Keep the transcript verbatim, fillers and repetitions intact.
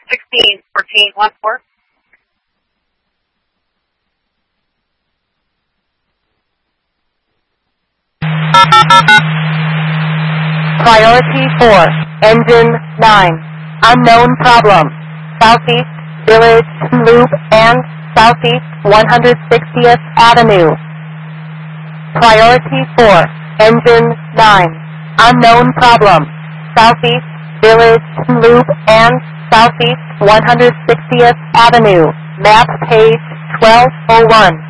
sixteen fourteen one four. Priority four, engine nine. Unknown problem. Southeast Village Loop and Southeast one hundred sixtieth Avenue. Priority four, engine nine. Unknown problem. Southeast Village Loop and Southeast one hundred sixtieth Avenue. Map page twelve oh one.